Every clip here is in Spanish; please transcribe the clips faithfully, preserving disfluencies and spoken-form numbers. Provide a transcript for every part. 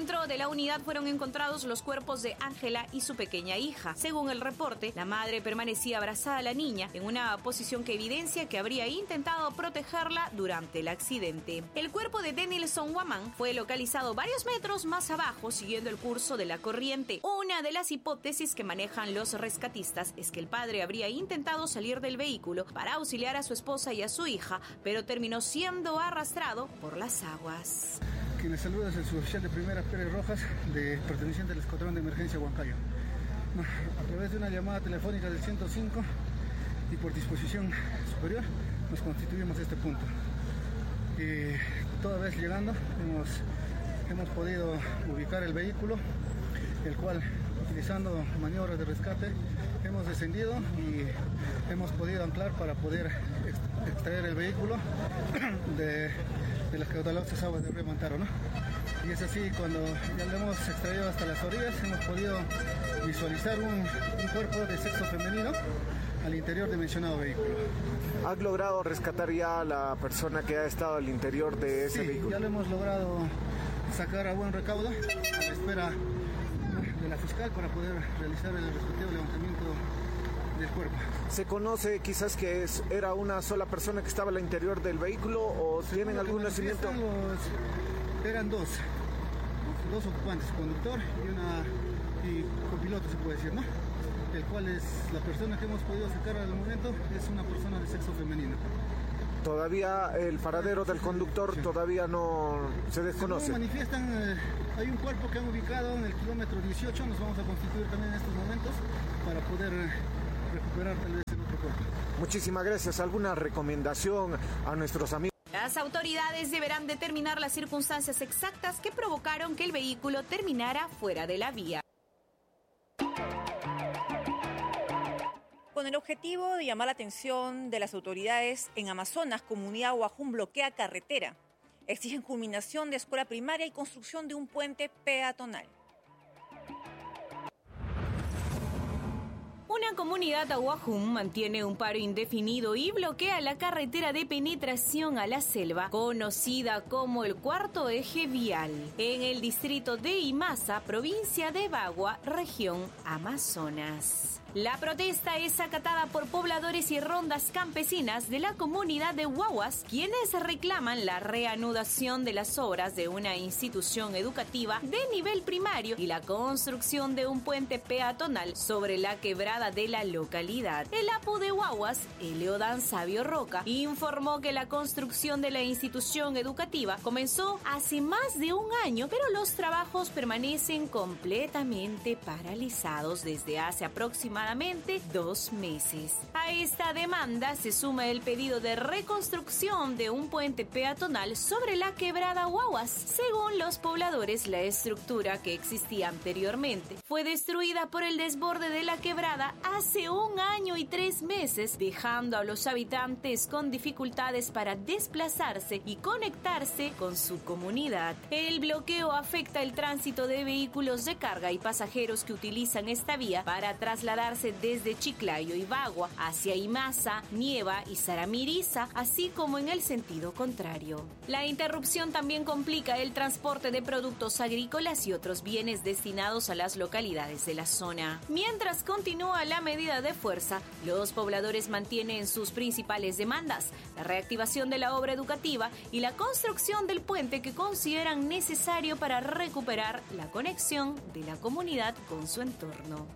Dentro de la unidad fueron encontrados los cuerpos de Ángela y su pequeña hija. Según el reporte, la madre permanecía abrazada a la niña en una posición que evidencia que habría intentado protegerla durante el accidente. El cuerpo de Denilson Guamán fue localizado varios metros más abajo siguiendo el curso de la corriente. Una de las hipótesis que manejan los rescatistas es que el padre habría intentado salir del vehículo para auxiliar a su esposa y a su hija, pero terminó siendo arrastrado por las aguas. Quien les saluda es el suboficial de primera Pérez Rojas, de perteneciente al Escuadrón de Emergencia Huancayo. A través de una llamada telefónica del ciento cinco y por disposición superior nos constituimos este punto. Y toda vez llegando hemos, hemos podido ubicar el vehículo, el cual, utilizando maniobras de rescate, hemos descendido y hemos podido anclar para poder extraer el vehículo de, de las caudalosas aguas del río Mantaro, ¿no? Y es así, cuando ya lo hemos extraído hasta las orillas, hemos podido visualizar un, un cuerpo de sexo femenino al interior del mencionado vehículo. ¿Has logrado rescatar ya a la persona que ha estado al interior de ese sí, vehículo? Ya lo hemos logrado sacar a buen recaudo, a la espera de la fiscal para poder realizar el respectivo levantamiento del cuerpo. ¿Se conoce quizás que es, era una sola persona que estaba al interior del vehículo o según tienen algún nacimiento? Los, eran dos, dos ocupantes, conductor y una y copiloto se puede decir, ¿no? El cual es la persona que hemos podido sacar al momento, es una persona de sexo femenino. Todavía el paradero del conductor todavía no se desconoce. Según manifiestan, eh, hay un cuerpo que han ubicado en el kilómetro dieciocho, nos vamos a constituir también en estos momentos para poder eh, recuperar tal vez el otro cuerpo. Muchísimas gracias. ¿Alguna recomendación a nuestros amigos? Las autoridades deberán determinar las circunstancias exactas que provocaron que el vehículo terminara fuera de la vía. Con el objetivo de llamar la atención de las autoridades en Amazonas, Comunidad Guajún bloquea carretera. Exigen culminación de escuela primaria y construcción de un puente peatonal. Una comunidad aguajún mantiene un paro indefinido y bloquea la carretera de penetración a la selva, conocida como el Cuarto Eje Vial, en el distrito de Imasa, provincia de Bagua, región Amazonas. La protesta es acatada por pobladores y rondas campesinas de la comunidad de Guaguas, quienes reclaman la reanudación de las obras de una institución educativa de nivel primario y la construcción de un puente peatonal sobre la quebrada de la localidad. El Apu de Guaguas, Eleodan Sabio Roca, informó que la construcción de la institución educativa comenzó hace más de un año, pero los trabajos permanecen completamente paralizados desde hace aproximadamente dos meses. A esta demanda se suma el pedido de reconstrucción de un puente peatonal sobre la quebrada Guaguas. Según los pobladores, la estructura que existía anteriormente fue destruida por el desborde de la quebrada hace un año y tres meses, dejando a los habitantes con dificultades para desplazarse y conectarse con su comunidad. El bloqueo afecta el tránsito de vehículos de carga y pasajeros que utilizan esta vía para trasladarse desde Chiclayo y Bagua hacia Imasa, Nieva y Saramiriza, así como en el sentido contrario. La interrupción también complica el transporte de productos agrícolas y otros bienes destinados a las localidades de la zona. Mientras continúa la medida de fuerza, los pobladores mantienen sus principales demandas: la reactivación de la obra educativa y la construcción del puente que consideran necesario para recuperar la conexión de la comunidad con su entorno.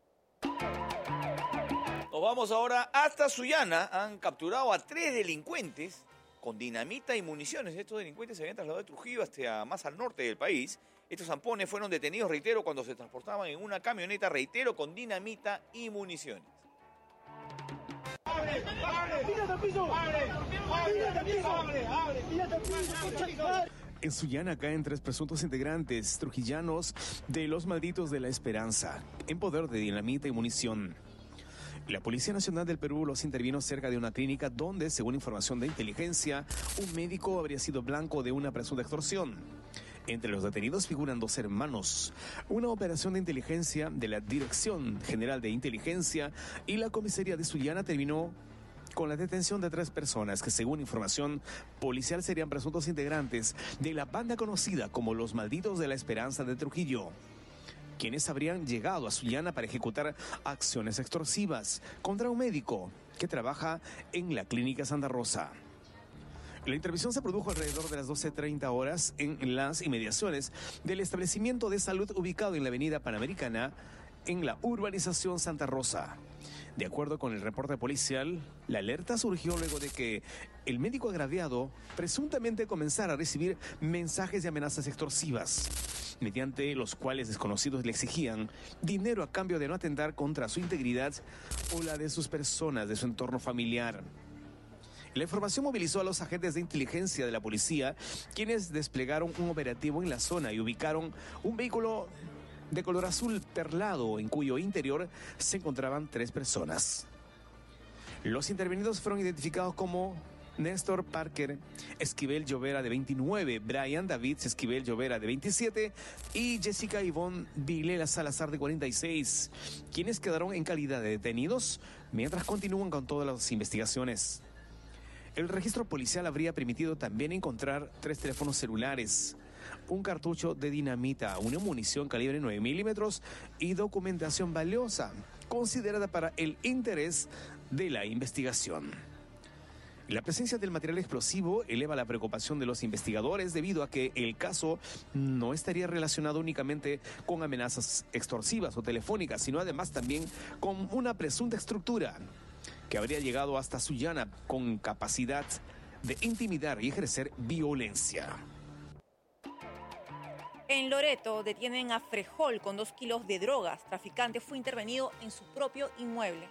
Nos vamos ahora hasta Sullana. Han capturado a tres delincuentes con dinamita y municiones. Estos delincuentes se habían trasladado de Trujillo hasta más al norte del país. Estos zampones fueron detenidos, reitero, cuando se transportaban en una camioneta, reitero, con dinamita y municiones. ¡Abre! ¡Abre! ¡Tírate al piso! ¡Abre! ¡Tírate al piso! ¡Abre! ¡Abre! ¡Tírate al piso! En Sullana caen tres presuntos integrantes trujillanos de los Malditos de la Esperanza, en poder de dinamita y munición. La Policía Nacional del Perú los intervino cerca de una clínica donde, según información de inteligencia, un médico habría sido blanco de una presunta extorsión. Entre los detenidos figuran dos hermanos. Una operación de inteligencia de la Dirección General de Inteligencia y la comisaría de Sullana terminó con la detención de tres personas que, según información policial, serían presuntos integrantes de la banda conocida como los Malditos de la Esperanza de Trujillo, quienes habrían llegado a Sullana para ejecutar acciones extorsivas contra un médico que trabaja en la Clínica Santa Rosa. La intervención se produjo alrededor de las doce treinta horas en las inmediaciones del establecimiento de salud ubicado en la avenida Panamericana, en la urbanización Santa Rosa. De acuerdo con el reporte policial, la alerta surgió luego de que el médico agraviado presuntamente comenzara a recibir mensajes de amenazas extorsivas, mediante los cuales desconocidos le exigían dinero a cambio de no atentar contra su integridad o la de sus personas de su entorno familiar. La información movilizó a los agentes de inteligencia de la policía, quienes desplegaron un operativo en la zona y ubicaron un vehículo de color azul perlado, en cuyo interior se encontraban tres personas. Los intervenidos fueron identificados como Néstor Parker Esquivel Llovera, de veintinueve, Brian David Esquivel Llovera, de veintisiete, y Jessica Ivonne Vilela Salazar, de cuarenta y seis, quienes quedaron en calidad de detenidos mientras continúan con todas las investigaciones. El registro policial habría permitido también encontrar tres teléfonos celulares, un cartucho de dinamita, una munición calibre nueve milímetros y documentación valiosa, considerada para el interés de la investigación. La presencia del material explosivo eleva la preocupación de los investigadores debido a que el caso no estaría relacionado únicamente con amenazas extorsivas o telefónicas, sino además también con una presunta estructura que habría llegado hasta Sullana con capacidad de intimidar y ejercer violencia. En Loreto detienen a Frejol con dos kilos de drogas. Traficante fue intervenido en su propio inmueble.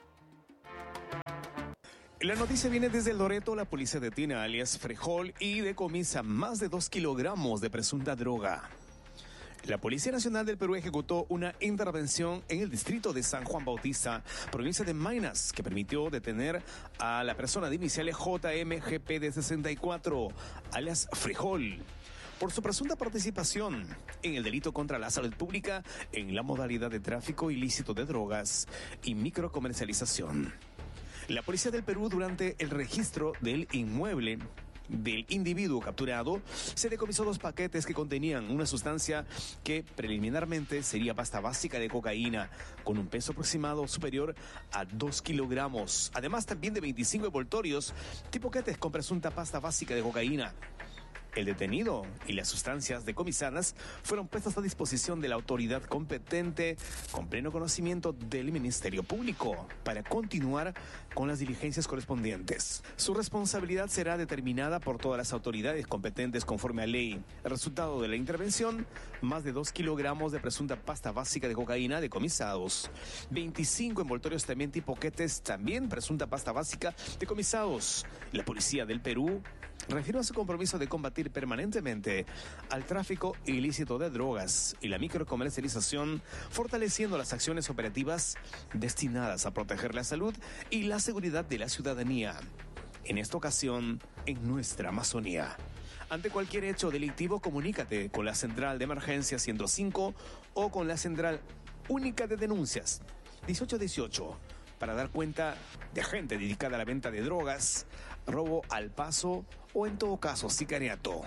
La noticia viene desde Loreto. La policía detiene a alias Frejol y decomisa más de dos kilogramos de presunta droga. La Policía Nacional del Perú ejecutó una intervención en el distrito de San Juan Bautista, provincia de Maynas, que permitió detener a la persona de iniciales J M G P de sesenta y cuatro, alias Frejol, por su presunta participación en el delito contra la salud pública en la modalidad de tráfico ilícito de drogas y microcomercialización. La Policía del Perú, durante el registro del inmueble del individuo capturado, se decomisó dos paquetes que contenían una sustancia que preliminarmente sería pasta básica de cocaína, con un peso aproximado superior a dos kilogramos, además también de veinticinco envoltorios tipo paquetes con presunta pasta básica de cocaína. El detenido y las sustancias decomisadas fueron puestas a disposición de la autoridad competente con pleno conocimiento del Ministerio Público para continuar con las diligencias correspondientes. Su responsabilidad será determinada por todas las autoridades competentes conforme a ley. El resultado de la intervención: más de dos kilogramos de presunta pasta básica de cocaína decomisados, veinticinco envoltorios también tipo paquetes, también presunta pasta básica decomisados. La Policía del Perú reafirma su compromiso de combatir permanentemente al tráfico ilícito de drogas y la microcomercialización, fortaleciendo las acciones operativas destinadas a proteger la salud y la seguridad de la ciudadanía, en esta ocasión en nuestra Amazonía. Ante cualquier hecho delictivo, comunícate con la Central de Emergencia ciento cinco o con la Central Única de Denuncias dieciocho dieciocho para dar cuenta de gente dedicada a la venta de drogas, robo al paso o, en todo caso, sicariato.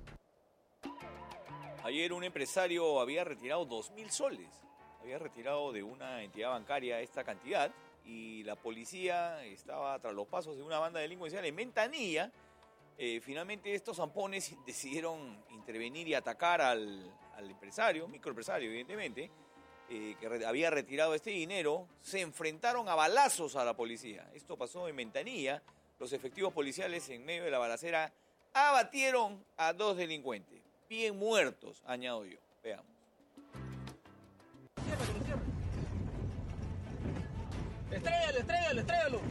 Ayer un empresario había retirado dos mil soles. Había retirado de una entidad bancaria esta cantidad y la policía estaba tras los pasos de una banda delincuencial en Ventanilla. Eh, finalmente estos zampones decidieron intervenir y atacar al, al empresario, microempresario evidentemente, eh, que re, había retirado este dinero. Se enfrentaron a balazos a la policía. Esto pasó en Ventanilla. Los efectivos policiales, en medio de la balacera, abatieron a dos delincuentes. Bien muertos, añado yo. Veamos. Estrégalo, estrégalo, estrégalo.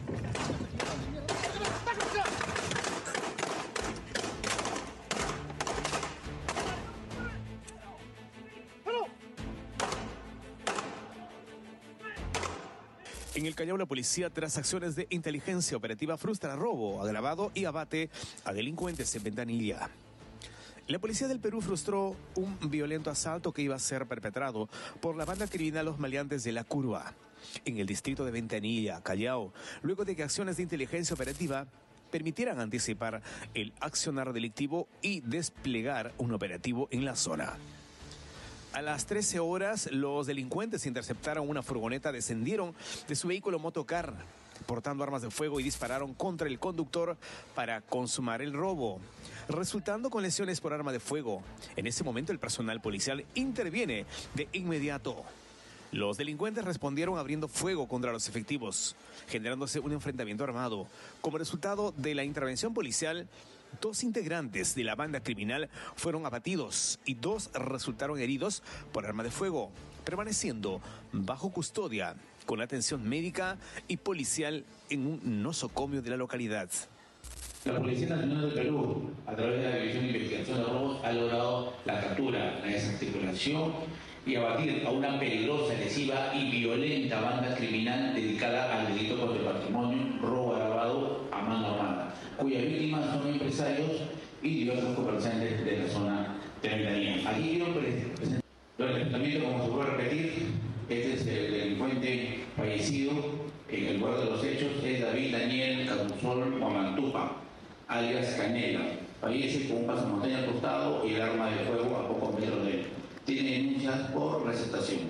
En el Callao, la policía, tras acciones de inteligencia operativa, frustra robo agravado y abate a delincuentes en Ventanilla. La policía del Perú frustró un violento asalto que iba a ser perpetrado por la banda criminal Los Maleantes de la Curva. en el distrito de Ventanilla, Callao, luego de que acciones de inteligencia operativa permitieran anticipar el accionar delictivo y desplegar un operativo en la zona. A las trece horas, los delincuentes interceptaron una furgoneta, descendieron de su vehículo motocar, portando armas de fuego y dispararon contra el conductor para consumar el robo, resultando con lesiones por arma de fuego. En ese momento, el personal policial interviene de inmediato. Los delincuentes respondieron abriendo fuego contra los efectivos, generándose un enfrentamiento armado. Como resultado de la intervención policial, dos integrantes de la banda criminal fueron abatidos y dos resultaron heridos por arma de fuego, permaneciendo bajo custodia con atención médica y policial en un nosocomio de la localidad. La Policía Nacional del Perú, a través de la División de Investigación de Robos, ha logrado la captura, la desarticulación y abatir a una peligrosa, lesiva y violenta banda criminal dedicada al delito contra el patrimonio, robo agravado a mano armada, cuyas víctimas son empresarios y diversos comerciantes de la zona de Ventanilla. Aquí quiero presentar el enfrentamiento, como se puede repetir. Este es el delincuente fallecido en el lugar de los hechos, es David Daniel Caduzol Huamantupa, alias Canela. Fallece con un pasamontaña al costado y el arma de fuego a pocos metros de él. Tiene denuncias por receptación.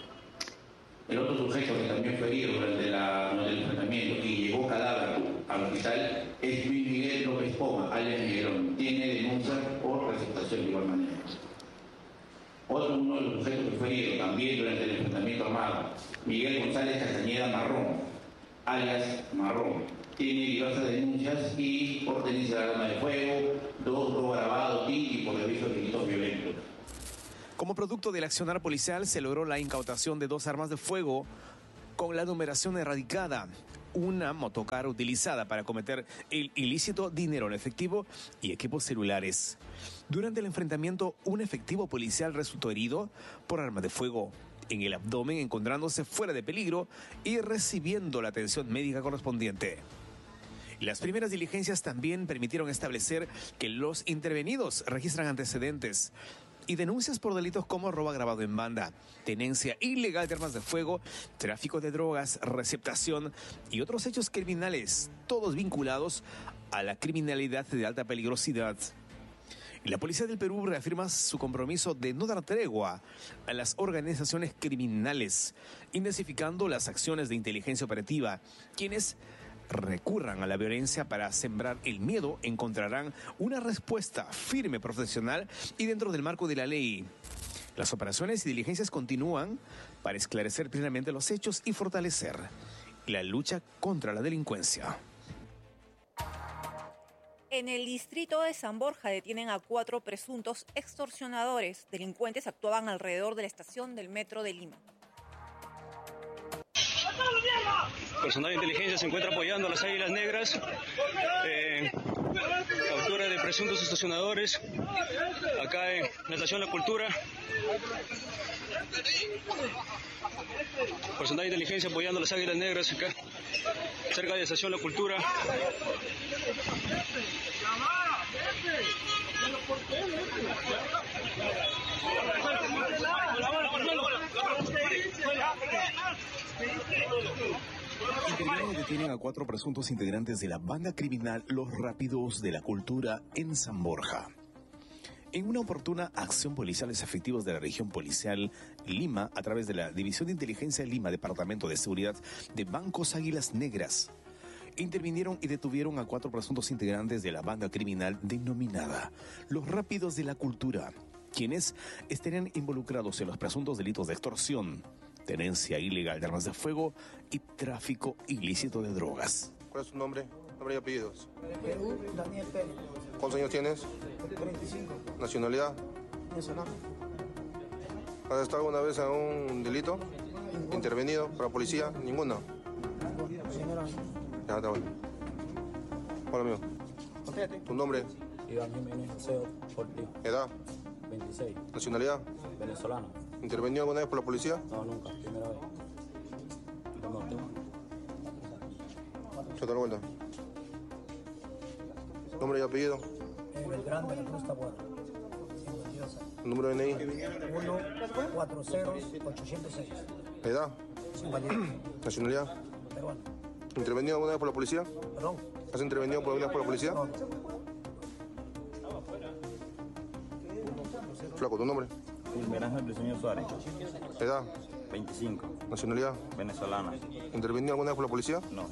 El otro sujeto que también fue herido durante, la, durante el enfrentamiento y llegó cadáver al hospital es Luis Miguel López Poma, alias Miguelón. Tiene denuncias por receptación de igual manera. Otro uno de los sujetos que fue herido también durante el enfrentamiento armado, Miguel González Castañeda Marrón, alias Marrón. Tiene diversas denuncias y por tenencia de arma de fuego, dos robo agravado y por aviso de delitos violentos. Como producto del accionar policial se logró la incautación de dos armas de fuego con la numeración erradicada, una motocar utilizada para cometer el ilícito, dinero en efectivo y equipos celulares. Durante el enfrentamiento, un efectivo policial resultó herido por arma de fuego en el abdomen, encontrándose fuera de peligro y recibiendo la atención médica correspondiente. Las primeras diligencias también permitieron establecer que los intervenidos registran antecedentes y denuncias por delitos como robo agravado en banda, tenencia ilegal de armas de fuego, tráfico de drogas, receptación y otros hechos criminales, todos vinculados a la criminalidad de alta peligrosidad. La Policía del Perú reafirma su compromiso de no dar tregua a las organizaciones criminales, intensificando las acciones de inteligencia operativa. Quienes recurran a la violencia para sembrar el miedo encontrarán una respuesta firme, profesional y dentro del marco de la ley. Las operaciones y diligencias continúan para esclarecer plenamente los hechos y fortalecer la lucha contra la delincuencia. En el distrito de San Borja detienen a cuatro presuntos extorsionadores. Delincuentes actuaban alrededor de la estación del metro de Lima. Personal de inteligencia se encuentra apoyando a las Águilas Negras. Eh, captura de presuntos estacionadores acá en la estación La Cultura. Personal de inteligencia apoyando a las Águilas Negras acá, cerca de la estación La Cultura. Intervienen y detienen a cuatro presuntos integrantes de la banda criminal Los Rápidos de la Cultura en San Borja. En una oportuna acción policial, los efectivos de la región policial Lima, a través de la División de Inteligencia Lima, Departamento de Seguridad de Bancos Águilas Negras, intervinieron y detuvieron a cuatro presuntos integrantes de la banda criminal denominada Los Rápidos de la Cultura, quienes estarían involucrados en los presuntos delitos de extorsión, tenencia ilegal de armas de fuego y tráfico ilícito de drogas. ¿Cuál es su nombre? Nombre y apellidos. Perú, Daniel Pérez. ¿Cuántos años tienes? cuarenta y cinco. ¿Nacionalidad? Venezolano. ¿Has estado alguna vez en un delito? Ninguno. ¿Intervenido por la policía? ¿Ninguno? Señora. Ya, está bueno. Hola, amigo. ¿Tu nombre? Iván Jiménez José Ortiz. ¿Edad? veintiséis. ¿Nacionalidad? Venezolano. ¿Intervenido alguna vez por la policía? No, nunca. Primera vez. No, no. Yo te lo cuento. ¿Nombre y apellido? Eh, Belgrán de la Cruz Taboada. ¿Número de N I? uno cuatro cero ocho cero seis. ¿Edad? ¿Nacionalidad? Peruano. ¿Intervenido alguna vez por la policía? ¿Perdón? ¿Has intervenido por alguna vez por la policía? No. Flaco, ¿tu nombre? Wilmer Ángel Briceño Suárez. ¿Edad? veinticinco. ¿Nacionalidad? Venezolana. ¿Intervenido alguna vez por la policía? No.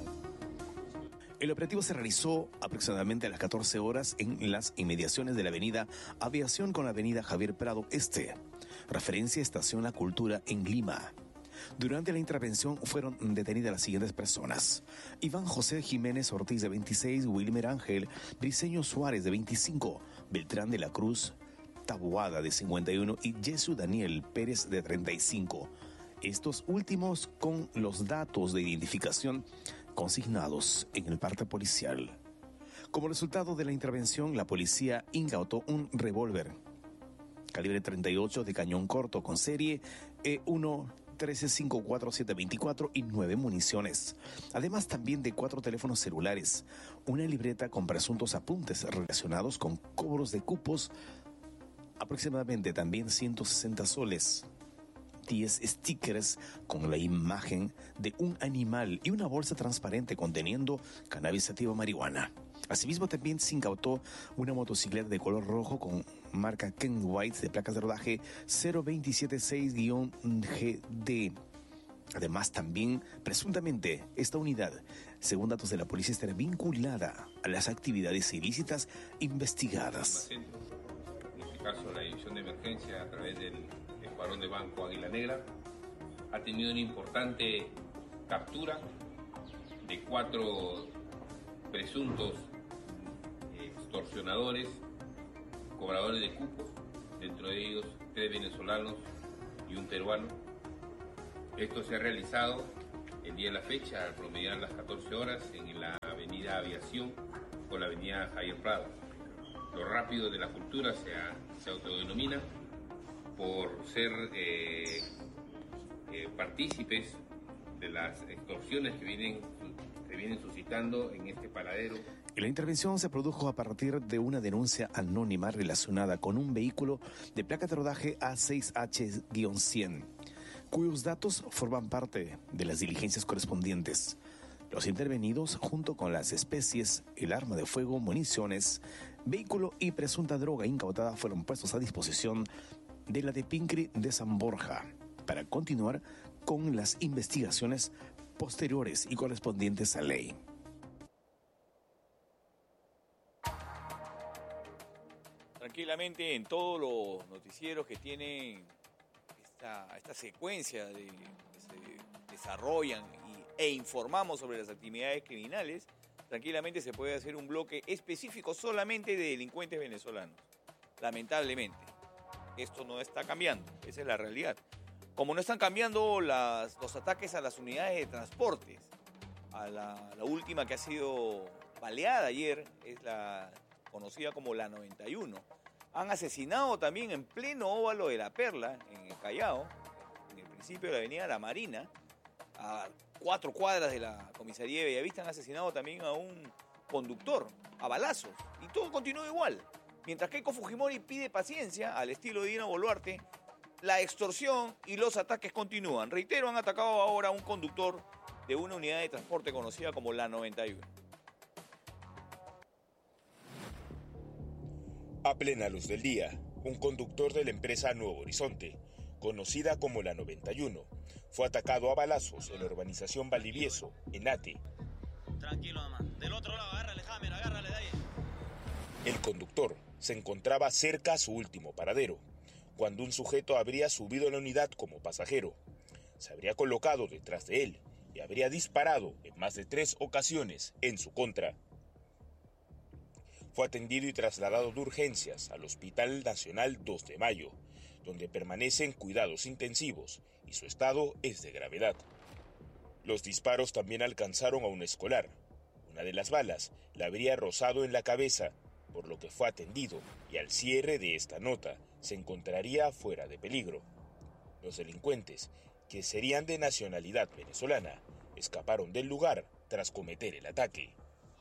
El operativo se realizó aproximadamente a las catorce horas en las inmediaciones de la avenida Aviación con la avenida Javier Prado Este, referencia a Estación La Cultura en Lima. Durante la intervención fueron detenidas las siguientes personas: Iván José Jiménez Ortiz, de veintiséis, Wilmer Ángel Briceño Suárez, de veinticinco, Beltrán de la Cruz Taboada, de cincuenta y uno, y Jesús Daniel Pérez, de treinta y cinco. Estos últimos con los datos de identificación consignados en el parte policial. Como resultado de la intervención, la policía incautó un revólver calibre treinta y ocho de cañón corto con serie E uno trece cinco cuatro siete veinticuatro y nueve municiones. Además también de cuatro teléfonos celulares, una libreta con presuntos apuntes relacionados con cobros de cupos, aproximadamente también ciento sesenta soles, diez stickers con la imagen de un animal y una bolsa transparente conteniendo cannabis sativa marihuana. Asimismo, también se incautó una motocicleta de color rojo con marca Ken White de placas de rodaje cero dos siete seis G D. Además, también, presuntamente, esta unidad, según datos de la policía, estará vinculada a las actividades ilícitas investigadas. En este caso, la división de emergencia, a través del Escuadrón de Banco Águila Negra, ha tenido una importante captura de cuatro presuntos extorsionadores, cobradores de cupos, dentro de ellos tres venezolanos y un peruano. Esto se ha realizado el día de la fecha, al promediar las catorce horas, en la avenida Aviación con la avenida Javier Prado. Los rápidos de la cultura se, ha, se autodenominan por ser eh, eh, partícipes de las extorsiones que vienen, que vienen suscitando en este paradero. La intervención se produjo a partir de una denuncia anónima relacionada con un vehículo de placa de rodaje A seis H cien, cuyos datos forman parte de las diligencias correspondientes. Los intervenidos, junto con las especies, el arma de fuego, municiones, vehículo y presunta droga incautada, fueron puestos a disposición de la de Pincri de San Borja para continuar con las investigaciones posteriores y correspondientes a ley. Tranquilamente, en todos los noticieros que tienen esta, esta secuencia de, que se desarrollan y, e informamos sobre las actividades criminales, tranquilamente se puede hacer un bloque específico solamente de delincuentes venezolanos. Lamentablemente, esto no está cambiando, esa es la realidad. Como no están cambiando las, los ataques a las unidades de transportes, a la, la última que ha sido baleada ayer es la conocida como la noventa y uno. Han asesinado también en pleno óvalo de La Perla, en el Callao, en el principio de la avenida La Marina, a cuatro cuadras de la comisaría de Bellavista, han asesinado también a un conductor, a balazos, y todo continúa igual. Mientras Keiko Fujimori pide paciencia, al estilo de Dina Boluarte, la extorsión y los ataques continúan. Reitero, han atacado ahora a un conductor de una unidad de transporte conocida como la noventa y uno. A plena luz del día, un conductor de la empresa Nuevo Horizonte, conocida como la noventa y uno, fue atacado a balazos en la urbanización Valdivieso, en Ate. Tranquilo, mamá. Del otro lado, agárrale, Hammer, agárrale de ahí. El conductor se encontraba cerca a su último paradero, cuando un sujeto habría subido a la unidad como pasajero. Se habría colocado detrás de él y habría disparado en más de tres ocasiones en su contra. Fue atendido y trasladado de urgencias al Hospital Nacional dos de Mayo, donde permanece en cuidados intensivos y su estado es de gravedad. Los disparos también alcanzaron a un escolar. Una de las balas le habría rozado en la cabeza, por lo que fue atendido y al cierre de esta nota se encontraría fuera de peligro. Los delincuentes, que serían de nacionalidad venezolana, escaparon del lugar tras cometer el ataque.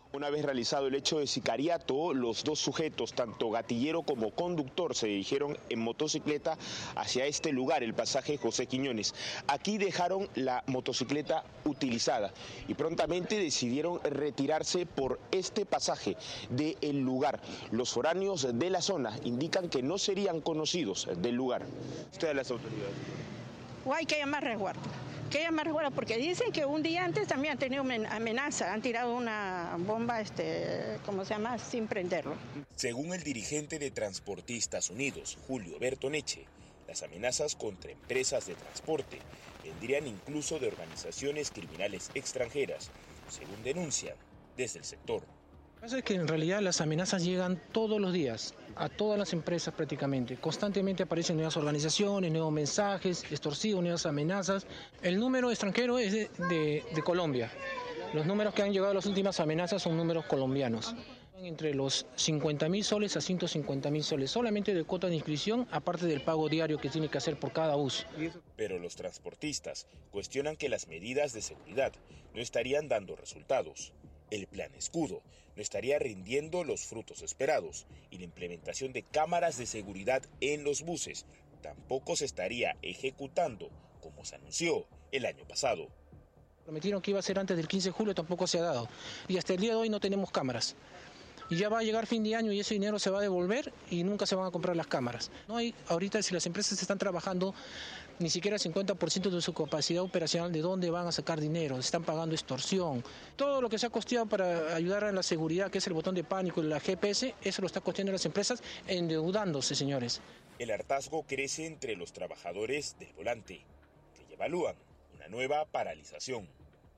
Una vez realizado el hecho de sicariato, los dos sujetos, tanto gatillero como conductor, se dirigieron en motocicleta hacia este lugar, el pasaje José Quiñones. Aquí dejaron la motocicleta utilizada y prontamente decidieron retirarse por este pasaje del lugar. Los foráneos de la zona indican que no serían conocidos del lugar. ¿Ustedes las autoridades? O hay que llamar resguardo. Que ella me recuerda porque dicen que un día antes también han tenido amenaza, han tirado una bomba, este, ¿cómo se llama?, sin prenderlo. Según el dirigente de Transportistas Unidos, Julio Bertoneche, las amenazas contra empresas de transporte vendrían incluso de organizaciones criminales extranjeras, según denuncian desde el sector. Lo que pasa es que en realidad las amenazas llegan todos los días, a todas las empresas prácticamente. Constantemente aparecen nuevas organizaciones, nuevos mensajes, extorsivos, nuevas amenazas. El número extranjero es de, de, de Colombia. Los números que han llegado a las últimas amenazas son números colombianos. Entre los cincuenta mil soles a ciento cincuenta mil soles, solamente de cuota de inscripción, aparte del pago diario que tiene que hacer por cada bus. Pero los transportistas cuestionan que las medidas de seguridad no estarían dando resultados. El plan Escudo no estaría rindiendo los frutos esperados y la implementación de cámaras de seguridad en los buses tampoco se estaría ejecutando como se anunció el año pasado. Prometieron que iba a ser antes del quince de julio, tampoco se ha dado. Y hasta el día de hoy no tenemos cámaras. Y ya va a llegar fin de año y ese dinero se va a devolver y nunca se van a comprar las cámaras. No hay, ahorita si las empresas están trabajando ni siquiera el cincuenta por ciento de su capacidad operacional, ¿de dónde van a sacar dinero? Están pagando extorsión. Todo lo que se ha costeado para ayudar a la seguridad, que es el botón de pánico y la G P S, eso lo está costeando las empresas endeudándose, señores. El hartazgo crece entre los trabajadores del volante, que evalúan una nueva paralización.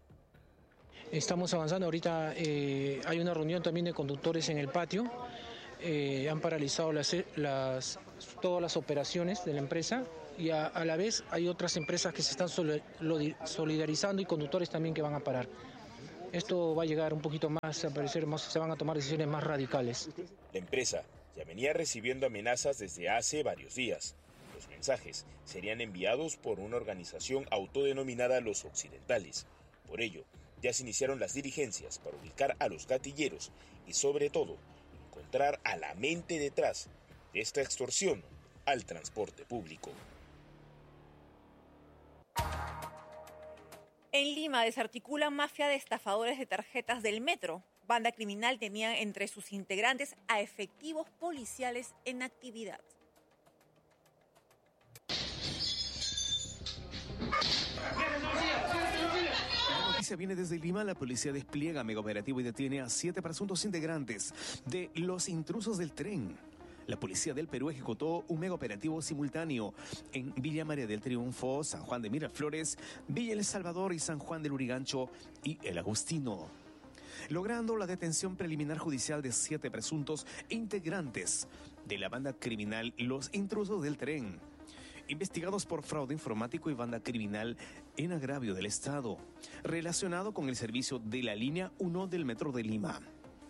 Estamos avanzando, ahorita eh, hay una reunión también de conductores en el patio. Eh, han paralizado las, las, todas las operaciones de la empresa y a, a la vez hay otras empresas que se están solidarizando y conductores también que van a parar. Esto va a llegar un poquito más, a parecer más, se van a tomar decisiones más radicales. La empresa ya venía recibiendo amenazas desde hace varios días. Los mensajes serían enviados por una organización autodenominada Los Occidentales. Por ello, ya se iniciaron las diligencias para ubicar a los gatilleros y, sobre todo, encontrar a la mente detrás de esta extorsión al transporte público. En Lima desarticulan mafia de estafadores de tarjetas del metro. Banda criminal tenía entre sus integrantes a efectivos policiales en actividad. La noticia viene desde Lima. La policía despliega mega operativo y detiene a siete presuntos integrantes de los intrusos del tren. La policía del Perú ejecutó un mega operativo simultáneo en Villa María del Triunfo, San Juan de Miraflores, Villa El Salvador y San Juan del Urigancho y El Agustino, logrando la detención preliminar judicial de siete presuntos integrantes de la banda criminal Los Intrusos del Tren, investigados por fraude informático y banda criminal en agravio del Estado, relacionado con el servicio de la línea uno del Metro de Lima.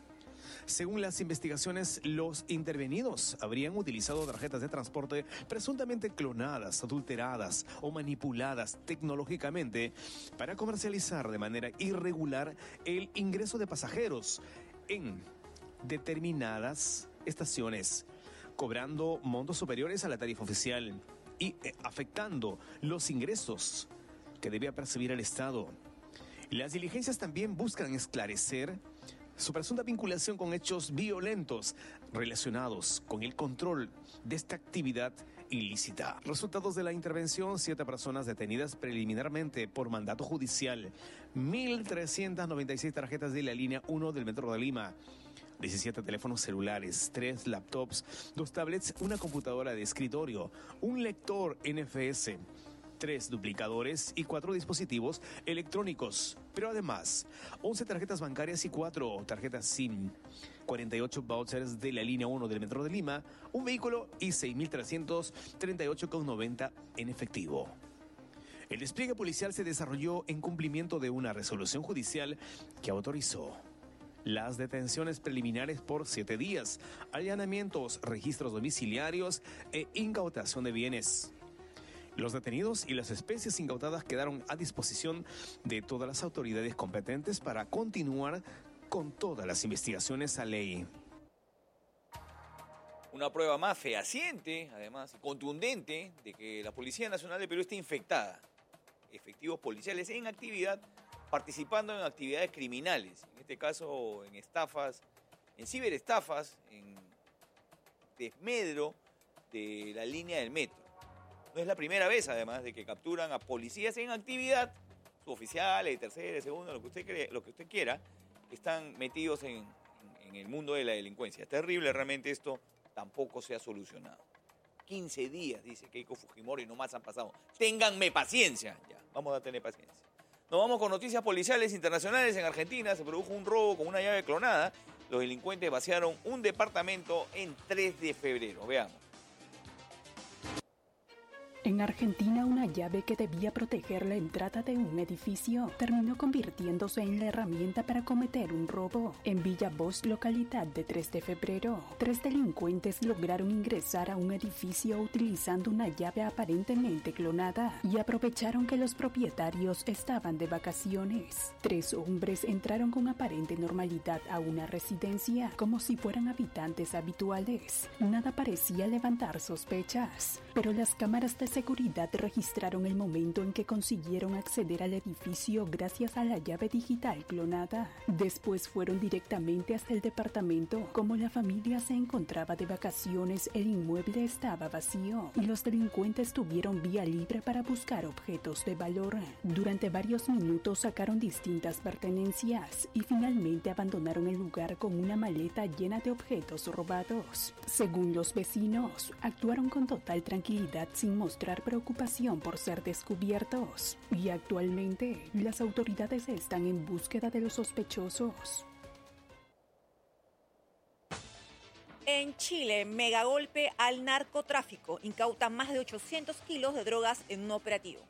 Según las investigaciones, los intervenidos habrían utilizado tarjetas de transporte presuntamente clonadas, adulteradas o manipuladas tecnológicamente para comercializar de manera irregular el ingreso de pasajeros en determinadas estaciones, cobrando montos superiores a la tarifa oficial y eh, afectando los ingresos que debía percibir el Estado. Las diligencias también buscan esclarecer su presunta vinculación con hechos violentos relacionados con el control de esta actividad ilícita. Resultados de la intervención: siete personas detenidas preliminarmente por mandato judicial, mil trescientas noventa y seis tarjetas de la línea uno del Metro de Lima, diecisiete teléfonos celulares, tres laptops, dos tablets, una computadora de escritorio, un lector N F S, tres duplicadores y cuatro dispositivos electrónicos, pero además once tarjetas bancarias y cuatro tarjetas SIM, cuarenta y ocho vouchers de la línea uno del Metro de Lima, un vehículo y seis mil trescientos treinta y ocho con noventa en efectivo. El despliegue policial se desarrolló en cumplimiento de una resolución judicial que autorizó las detenciones preliminares por siete días, allanamientos, registros domiciliarios e incautación de bienes. Los detenidos y las especies incautadas quedaron a disposición de todas las autoridades competentes para continuar con todas las investigaciones a ley. Una prueba más fehaciente, además, contundente, de que la Policía Nacional de Perú está infectada. Efectivos policiales en actividad, participando en actividades criminales. En este caso, en estafas, en ciberestafas, en desmedro de la línea del metro. No es la primera vez, además, de que capturan a policías en actividad, suboficiales, de tercera, de segunda, lo que usted cree, lo que usted quiera, están metidos en, en, en el mundo de la delincuencia. Es terrible realmente esto. Tampoco se ha solucionado. quince días, dice Keiko Fujimori, no más han pasado. Ténganme paciencia. Ya, vamos a tener paciencia. Nos vamos con noticias policiales internacionales. En Argentina se produjo un robo con una llave clonada. Los delincuentes vaciaron un departamento en tres de febrero. Veamos. En Argentina, una llave que debía proteger la entrada de un edificio terminó convirtiéndose en la herramienta para cometer un robo. En Villa Bosch, localidad de tres de febrero, tres delincuentes lograron ingresar a un edificio utilizando una llave aparentemente clonada y aprovecharon que los propietarios estaban de vacaciones. Tres hombres entraron con aparente normalidad a una residencia, como si fueran habitantes habituales. Nada parecía levantar sospechas, pero las cámaras de seguridad registraron el momento en que consiguieron acceder al edificio gracias a la llave digital clonada. Después fueron directamente hasta el departamento. Como la familia se encontraba de vacaciones, el inmueble estaba vacío y los delincuentes tuvieron vía libre para buscar objetos de valor. Durante varios minutos sacaron distintas pertenencias y finalmente abandonaron el lugar con una maleta llena de objetos robados. Según los vecinos, actuaron con total tranquilidad sin mostrar preocupación por ser descubiertos, y actualmente las autoridades están en búsqueda de los sospechosos. En Chile, megagolpe al narcotráfico. Incautan más de ochocientos kilos de drogas en un operativo.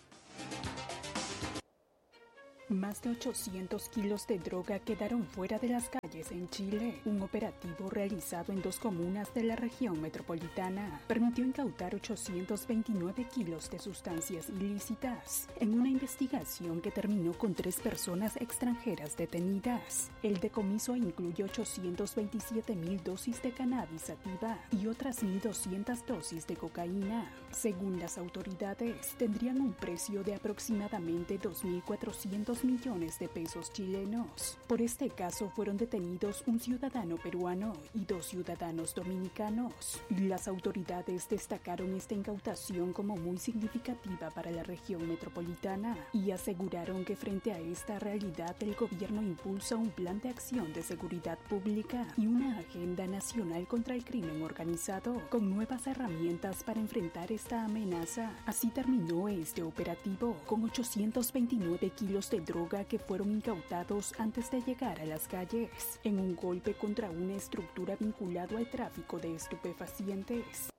Más de ochocientos kilos de droga quedaron fuera de las calles en Chile. Un operativo realizado en dos comunas de la región metropolitana permitió incautar ochocientos veintinueve kilos de sustancias ilícitas en una investigación que terminó con tres personas extranjeras detenidas. El decomiso incluye ochocientos veintisiete mil dosis de cannabis sativa y otras mil doscientas dosis de cocaína. Según las autoridades, tendrían un precio de aproximadamente dos mil cuatrocientos millones de pesos chilenos. Por este caso fueron detenidos un ciudadano peruano y dos ciudadanos dominicanos. Las autoridades destacaron esta incautación como muy significativa para la región metropolitana y aseguraron que frente a esta realidad el gobierno impulsa un plan de acción de seguridad pública y una agenda nacional contra el crimen organizado con nuevas herramientas para enfrentar esta amenaza. Así terminó este operativo con ochocientos veintinueve kilos de droga que fueron incautados antes de llegar a las calles, en un golpe contra una estructura vinculada al tráfico de estupefacientes.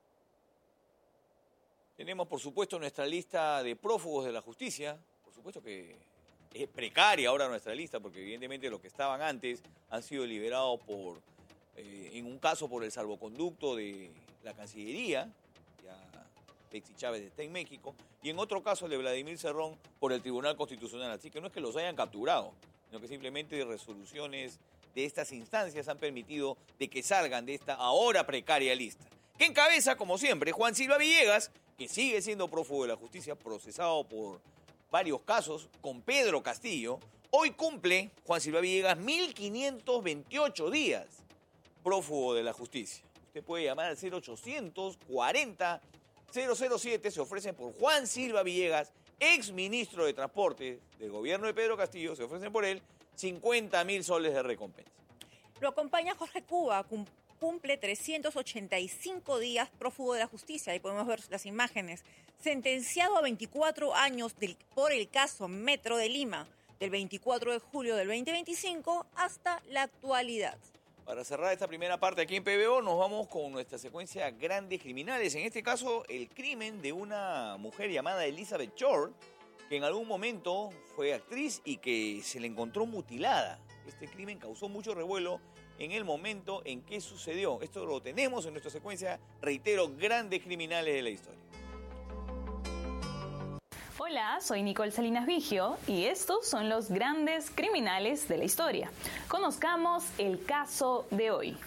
Tenemos, por supuesto, nuestra lista de prófugos de la justicia. Por supuesto que es precaria ahora nuestra lista, porque evidentemente los que estaban antes han sido liberados por, eh, en un caso por el salvoconducto de la Cancillería, ya Alexis Chávez está en México, y en otro caso el de Vladimir Cerrón por el Tribunal Constitucional. Así que no es que los hayan capturado, sino que simplemente resoluciones de estas instancias han permitido de que salgan de esta ahora precaria lista. Que encabeza, como siempre, Juan Silva Villegas, que sigue siendo prófugo de la justicia, procesado por varios casos, con Pedro Castillo. Hoy cumple Juan Silva Villegas mil quinientos veintiocho días prófugo de la justicia. Usted puede llamar al cero ochocientos cuarenta cero cero siete, se ofrecen por Juan Silva Villegas, ex ministro de Transporte del gobierno de Pedro Castillo, se ofrecen por él cincuenta mil soles de recompensa. Lo acompaña Jorge Cuba, cumple trescientos ochenta y cinco días prófugo de la justicia, ahí podemos ver las imágenes, sentenciado a veinticuatro años del, por el caso Metro de Lima, del veinticuatro de julio del veinte veinticinco hasta la actualidad. Para cerrar esta primera parte aquí en P B O, nos vamos con nuestra secuencia Grandes Criminales. En este caso, el crimen de una mujer llamada Elizabeth Short, que en algún momento fue actriz y que se le encontró mutilada. Este crimen causó mucho revuelo en el momento en que sucedió. Esto lo tenemos en nuestra secuencia, reitero, Grandes Criminales de la Historia. Hola, soy Nicole Salinas Vigio y estos son los grandes criminales de la historia. Conozcamos el caso de hoy.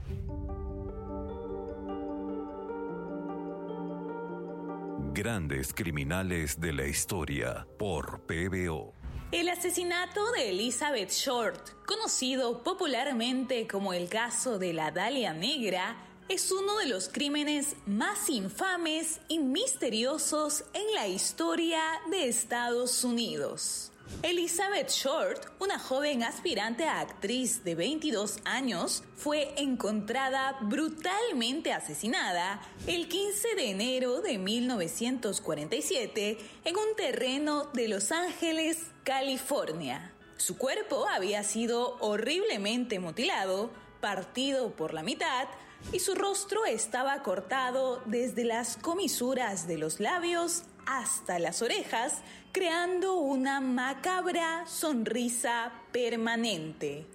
Grandes criminales de la historia por P B O. El asesinato de Elizabeth Short, conocido popularmente como el caso de la Dalia Negra, es uno de los crímenes más infames y misteriosos en la historia de Estados Unidos. Elizabeth Short, una joven aspirante a actriz de veintidós años, fue encontrada brutalmente asesinada el quince de enero de mil novecientos cuarenta y siete en un terreno de Los Ángeles, California. Su cuerpo había sido horriblemente mutilado, partido por la mitad, y su rostro estaba cortado desde las comisuras de los labios hasta las orejas, creando una macabra sonrisa permanente.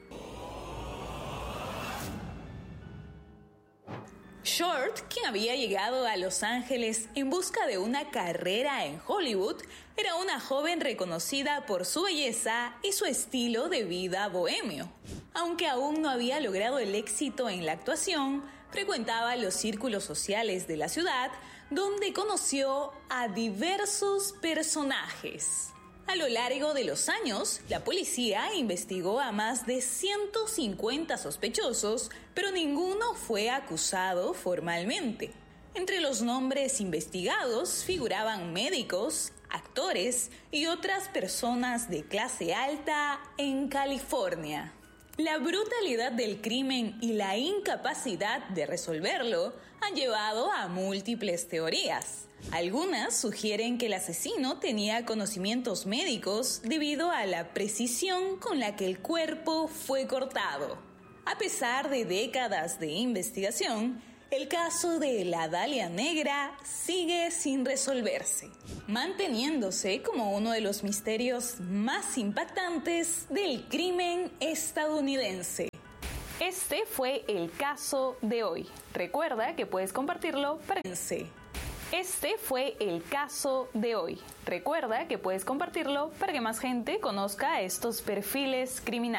Short, quien había llegado a Los Ángeles en busca de una carrera en Hollywood, era una joven reconocida por su belleza y su estilo de vida bohemio. Aunque aún no había logrado el éxito en la actuación, frecuentaba los círculos sociales de la ciudad, donde conoció a diversos personajes. A lo largo de los años, la policía investigó a más de ciento cincuenta sospechosos, pero ninguno fue acusado formalmente. Entre los nombres investigados figuraban médicos, actores y otras personas de clase alta en California. La brutalidad del crimen y la incapacidad de resolverlo han llevado a múltiples teorías. Algunas sugieren que el asesino tenía conocimientos médicos debido a la precisión con la que el cuerpo fue cortado. A pesar de décadas de investigación, el caso de la Dalia Negra sigue sin resolverse, manteniéndose como uno de los misterios más impactantes del crimen estadounidense. Este fue el caso de hoy. Recuerda que puedes compartirlo para... Este fue el caso de hoy. Recuerda que puedes compartirlo para que más gente conozca estos perfiles criminales.